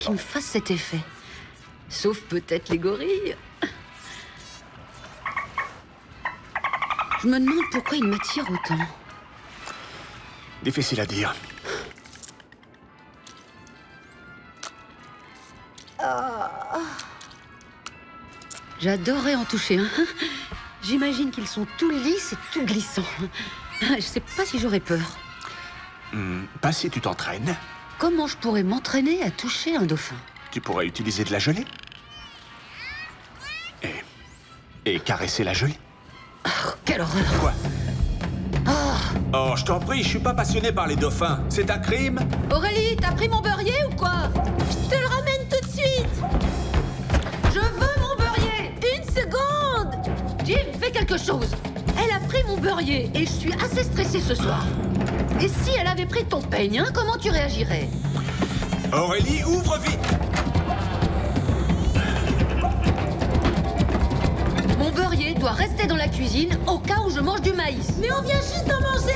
qui me fasse cet effet. Sauf peut-être les gorilles. Je me demande pourquoi ils m'attirent autant. Difficile à dire. J'adorerais en toucher un. J'imagine qu'ils sont tout lisses et tout glissants. Je sais pas si j'aurais peur. Pas si tu t'entraînes. Comment je pourrais m'entraîner à toucher un dauphin? Tu pourrais utiliser de la gelée. Et caresser la gelée. Oh, quelle horreur! Quoi? Oh, je t'en prie, je suis pas passionné par les dauphins. C'est un crime? Aurélie, t'as pris mon beurrier ou quoi? Je te le ramène tout de suite. Je veux mon beurrier! Une seconde. Jim, fais quelque chose! Elle a pris mon beurrier et je suis assez stressée ce soir. Et si elle avait pris ton peigne, hein, comment tu réagirais? Aurélie, ouvre vite! Mon beurrier doit rester dans la cuisine au cas où je mange du maïs. Mais on vient juste d'en manger.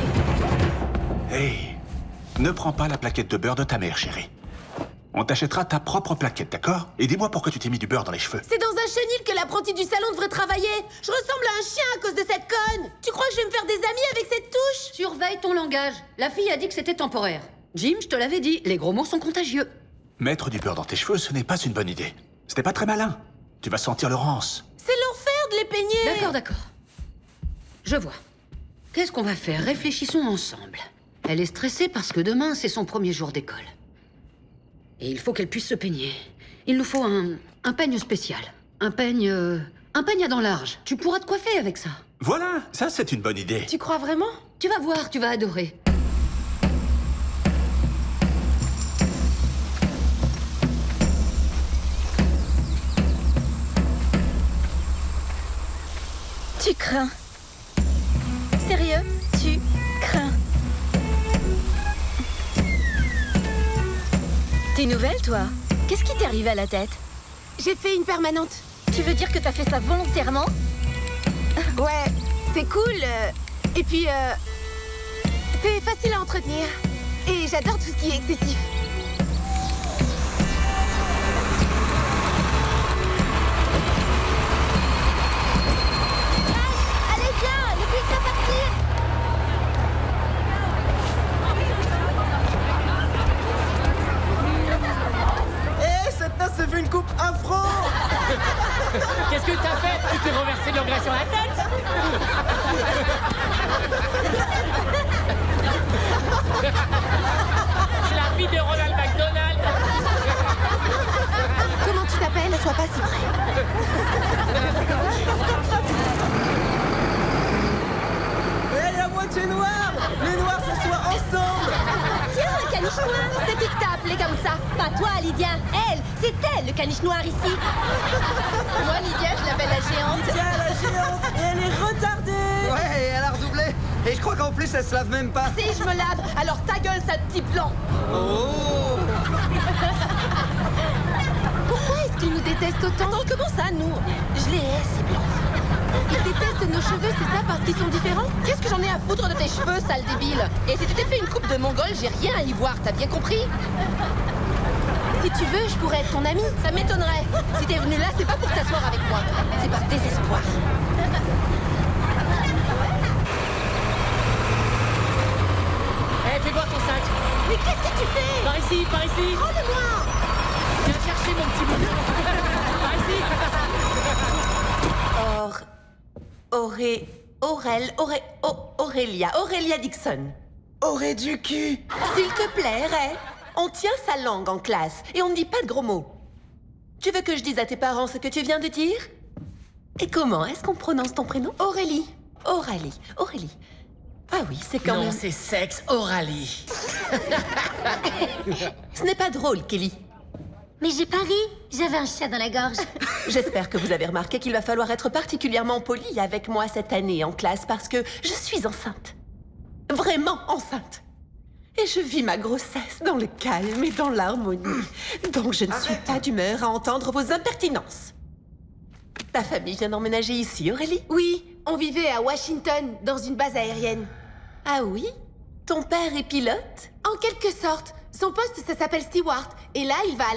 Hey, ne prends pas la plaquette de beurre de ta mère, chérie. On t'achètera ta propre plaquette, d'accord? Et dis-moi pourquoi tu t'es mis du beurre dans les cheveux. C'est dans un chenil que l'apprenti du salon devrait travailler. Je ressemble à un chien à cause de cette conne. Tu crois que je vais me faire des amis avec cette touche? Surveille ton langage. La fille a dit que c'était temporaire. Jim, je te l'avais dit, les gros mots sont contagieux. Mettre du beurre dans tes cheveux, ce n'est pas une bonne idée. C'était pas très malin. Tu vas sentir le rance. C'est l'enfer de les peigner. D'accord. Je vois. Qu'est-ce qu'on va faire? Réfléchissons ensemble. Elle est stressée parce que demain, c'est son premier jour d'école. Et il faut qu'elle puisse se peigner. Il nous faut un peigne spécial. Un peigne à dents larges. Tu pourras te coiffer avec ça. Voilà, ça c'est une bonne idée. Tu crois vraiment? Tu vas voir, tu vas adorer. Tu crains. Sérieux, tu crains. T'es nouvelle, toi? Qu'est-ce qui t'est arrivé à la tête? J'ai fait une permanente. Tu veux dire que t'as fait ça volontairement? Ouais, c'est cool. Et puis, c'est facile à entretenir. Et j'adore tout ce qui est excessif. Allez, viens, ne plus ça partir. Eh, cette nasse s'est fait une coupe afro. Qu'est-ce que t'as fait? Tu t'es renversé de l'engrais sur la tête? C'est la fille de Ronald McDonald. Comment tu t'appelles? Sois pas si près. Eh, la moitié noire. Les noirs s'assoient ensemble. Tiens, un caniche noir. C'est qui que t'as appelé comme ça? Pas toi, Lydia. Elle, c'est elle, le caniche noir ici. Moi, Lydia, je l'appelle la géante. Tiens, la géante. Et elle est retardée. Ouais, et elle a redoublé. Et je crois qu'en plus, elle se lave même pas. Si je me lave, alors ta gueule, sale petit blanc. Oh! Pourquoi est-ce qu'ils nous détestent autant? Attends, comment ça, nous? Je les hais, ces blancs. Ils détestent nos cheveux, c'est ça, parce qu'ils sont différents? Qu'est-ce que j'en ai à foutre de tes cheveux, sale débile? Et si tu t'es fait une coupe de mongol, j'ai rien à y voir, t'as bien compris? Si tu veux, je pourrais être ton amie. Ça m'étonnerait. Si t'es venu là, c'est pas pour t'asseoir avec moi. C'est par désespoir. Eh, fais voir ton sac. Mais qu'est-ce que tu fais? Par ici, par ici. Prends-le-moi. Viens chercher mon petit bout. Par ici. Aurélia Dixon. Aurait du cul. S'il te plaît, Ray, on tient sa langue en classe et on ne dit pas de gros mots. Tu veux que je dise à tes parents ce que tu viens de dire? Et comment est-ce qu'on prononce ton prénom? Aurélie. Aurélie. Ah oui, c'est quand Non, même... c'est sexe, Aurélie. Ce n'est pas drôle, Kelly. Mais j'ai pas ri. J'avais un chat dans la gorge. J'espère que vous avez remarqué qu'il va falloir être particulièrement poli avec moi cette année en classe parce que je suis enceinte. Vraiment enceinte. Et je vis ma grossesse dans le calme et dans l'harmonie. Donc je ne suis pas d'humeur à entendre vos impertinences. Ta famille vient d'emménager ici, Aurélie? Oui, on vivait à Washington, dans une base aérienne. Ah oui? Ton père est pilote? En quelque sorte. Son poste, ça s'appelle Stewart. Et là, il va à